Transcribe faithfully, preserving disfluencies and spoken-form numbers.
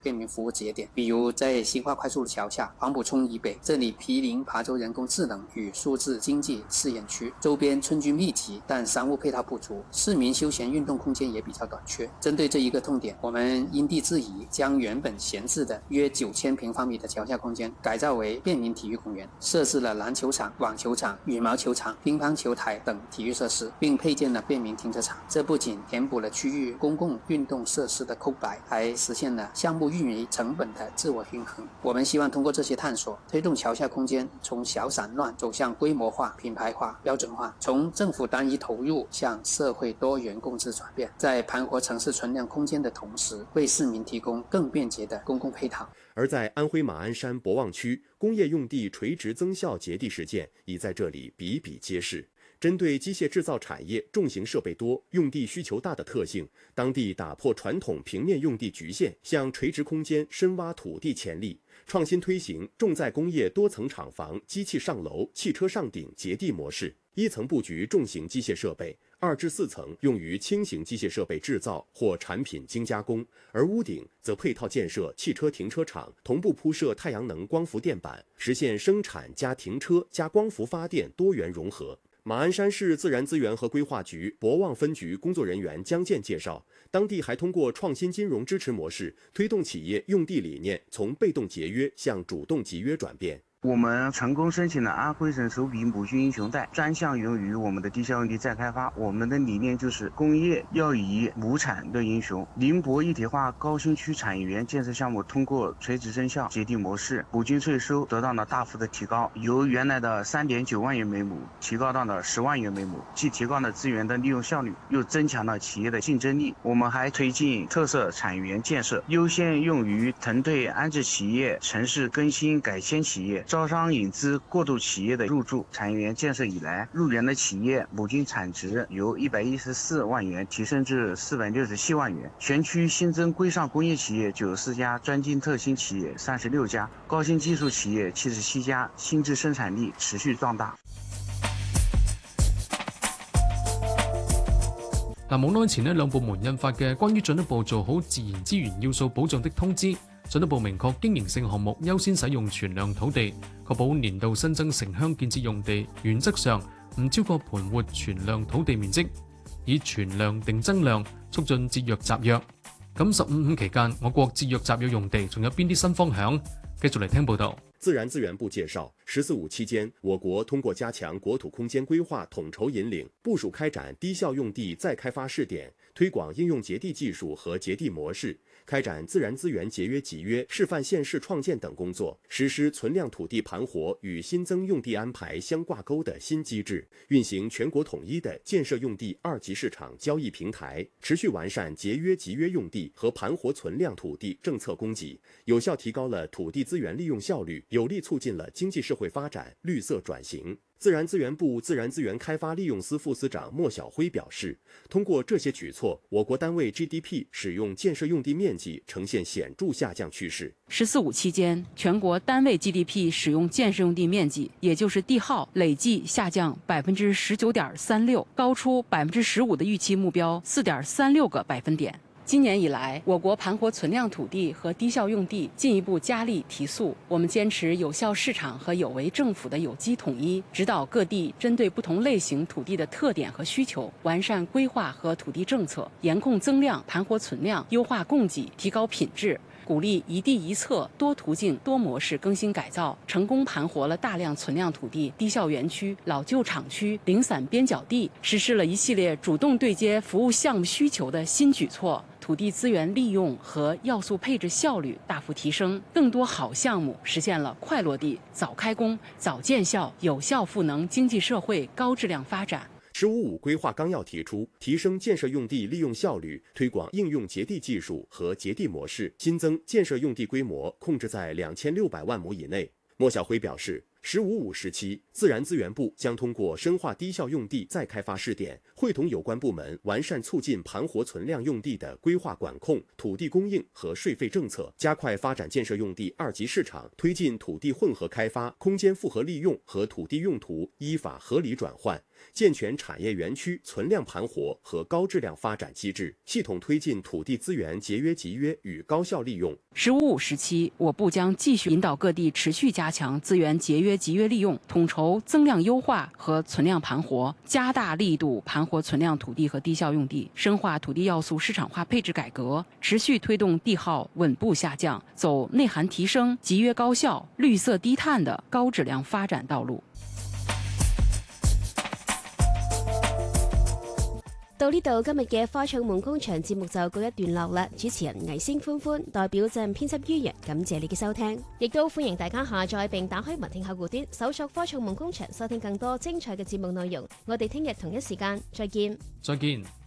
便民服务节点，比如在新化快速路桥下、黄埔冲以北，这里毗邻琶洲人工智能与数字经济试验区，周边村居密集，但商务配套不足，市民休闲运动空间也比较短缺。针对这一个痛点，我们因地制宜，将原本闲置的约九千平方米的桥下空间改造为便民体育公园，设置了篮球场、网球场、羽毛球场、乒乓球台等体育设施，并配建了便民停车场。这不仅填补了区域公共运动设施的空白，还实现了项目运营成本的自我均衡。我们希望通过这些探索，推动桥下空间从小散乱走向规模化、品牌化、标准化，从政府单一投入向社会多元共治转变，在盘活城市存量空间的同时，为市民提供更便捷的公共配套。 而在安徽马鞍山博望区，工业用地垂直增效节地实践已在这里比比皆是。针对机械制造产业重型设备多、用地需求大的特性，当地打破传统平面用地局限，向垂直空间深挖土地潜力，创新推行重载工业多层厂房机器上楼、汽车上顶节地模式，一层布局重型机械设备，二至四层用于轻型机械设备制造或产品精加工，而屋顶则配套建设汽车停车场，同步铺设太阳能光伏电板，实现生产加停车加光伏发电多元融合。马鞍山市自然资源和规划局博望分局工作人员江建介绍，当地还通过创新金融支持模式，推动企业用地理念从被动节约向主动集约转变。 我们成功申请了安徽省首笔母菌英雄贷，专项用于我们的地下用地再开发。我们的理念就是工业要以母产的英雄。宁波一体化高新区产业园建设项目通过垂直增效节地模式，母菌税收得到了大幅的提高，由原来的 三点九万元每亩提高到了十万元每亩，既提高了资源的利用效率，又增强了企业的竞争力。我们还推进特色产业园建设，优先用于腾退安置企业、城市更新改迁企业、招商引资过渡企业的入驻。产业园建设以来，入园的企业母菌产值由一百一十四万元提升至四百六十七万元，全区新增规上工业企业九十四家，专精特新企业三十六家，高新技术企业七十七家，新质生产力持续壮大。 嗱，冇耐前呢，兩部門印發嘅關於進一步做好自然資源要素保障的通知，進一步明確經營性項目優先使用存量土地，確保年度新增城鄉建設用地原則上唔超過盤活存量土地面積，以存量定增量，促進節約集約。咁十五五期間，我國節約集約用地仲有邊啲新方向？繼續嚟聽報導。 自然資源部介紹，十四五期間，我國通過加強國土空間規劃統籌引領，部署開展低效用地再開發試點，推廣應用節地技術和節地模式，開展自然資源節約集約、示範縣市創建等工作，實施存量土地盤活與新增用地安排相掛鈎的新機制，運行全國統一的建設用地二級市場交易平台，持續完善節約集約用地和盤活存量土地政策供給，有效提高了土地資源利用效率，有力促進了經濟社會發展、綠色轉型。自然資源部自然資源開發利用司副司長莫曉輝表示，通過這些舉措，我國單位 G D P 使用建設用地面積呈現顯著下降趨勢。 十四五期間，全國單位 G D P 使用建設用地面積，也就是地耗，累計下降百分之十九點三六，高出百分之十五的預期目標四點三六個百分點。今年以來，我國盤活存量土地和低效用地進一步加力提速。我們堅持有效市場和有為政府的有機統一，指導各地針對不同類型土地的特點和需求，完善規劃和土地政策，嚴控增量、盤活存量，優化供給，提高品質。鼓勵一地一策、多途徑、多模式更新改造，成功盤活了大量存量土地、低效園區、老舊廠區、零散邊角地，實施了一系列主動對接服務項目需求的新舉措。土地資源利用和要素配置效率大幅提升，更多好項目實現了快落地、早開工、早見效，有效賦能經濟社會高質量發展。 十五五規劃綱要提出，提升建設用地利用效率，推廣應用節地技術和節地模式，新增建設用地規模控制在兩千六百萬畝以內。莫曉輝表示，十五五時期，自然資源部將通過深化低效用地再開發試點，會同有關部門完善促進盤活存量用地的規劃管控、土地供應和稅費政策，加快發展建設用地二級市場，推進土地混合開發、空間複合利用和土地用途依法合理轉換， 健全产业园区存量盘活和高质量发展机制，系统推进土地资源节约集约与高效利用。 十五五时期，我部将继续引导各地持续加强资源节约集约利用，统筹增量优化和存量盘活，加大力度盘活存量土地和低效用地，深化土地要素市场化配置改革，持续推动地耗稳步下降，走内涵提升、集约高效、绿色低碳的高质量发展道路。 到呢度，今日嘅科創夢工場節目就告一段落啦。主持人倪星歡歡代表陣編輯于洋，感謝你嘅收聽，亦都歡迎大家下載並打開雲聽客戶端，搜索科創夢工場，收聽更多精彩嘅節目內容。我哋聽日同一時間再見。 再見。